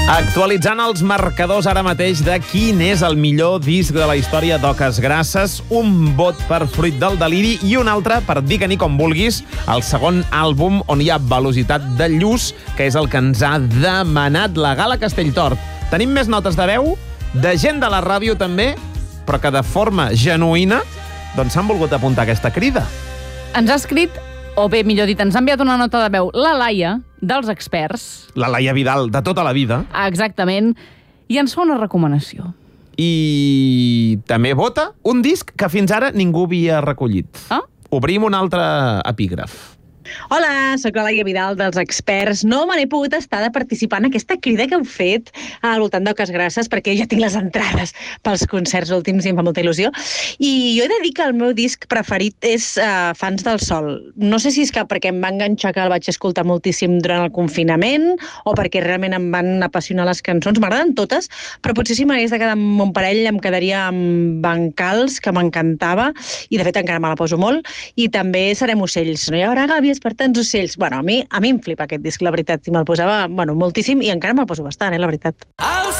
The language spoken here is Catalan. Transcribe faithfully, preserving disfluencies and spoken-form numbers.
Actualitzant els marcadors ara mateix de quin és el millor disc de la història d'Oques Grasses, un vot per Fruit del Deliri i un altre per Digue-n'hi com vulguis, el segon àlbum on hi ha Velocitat de Lluç, que és el que ens ha demanat la Gala Castelltort. Tenim més notes de veu, de gent de la ràdio també, però que de forma genuïna doncs s'han volgut apuntar aquesta crida. Ens ha escrit, o bé, millor dit, ens ha enviat una nota de veu, la Laia, dels Experts. La Laia Vidal, de tota la vida. Exactament. I ens fa una recomanació. I també vota un disc que fins ara ningú havia recollit. Ah? Obrim un altre epígraf. Hola, sóc la Laia Vidal dels Experts. No me n'he pogut estar de participar en aquesta crida que heu fet al voltant d'Oques Grasses perquè ja tinc les entrades pels concerts últims i em fa molta il·lusió. I jo he de dir que el meu disc preferit és uh, Fans del Sol. No sé si és que perquè em va enganxar que el vaig escoltar moltíssim durant el confinament o perquè realment em van apassionar les cançons. M'agraden totes, però potser si m'hagués de quedar amb un parell em quedaria amb Bancals, que m'encantava, i de fet encara me la poso molt, i també Serem ocells. No hi haurà gàbies per tants ocells. Bueno, a mi, a mi em flipa aquest disc, la veritat, i me'l posava, bueno, moltíssim, i encara me'l poso bastant, eh, la veritat.